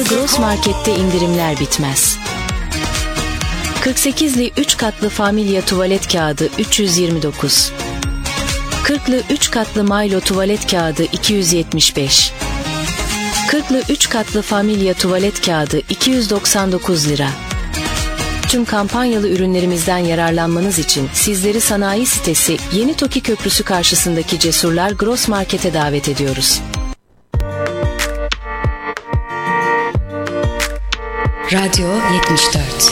Gross Market'te indirimler bitmez. 48'li 3 katlı Familya tuvalet kağıdı 329. 40'lı 3 katlı Milo tuvalet kağıdı 275. 40'lı 3 katlı Familya tuvalet kağıdı 299 lira. Tüm kampanyalı ürünlerimizden yararlanmanız için sizleri sanayi sitesi Yeni Toki Köprüsü karşısındaki Cesurlar Gross Market'e davet ediyoruz. Radyo 74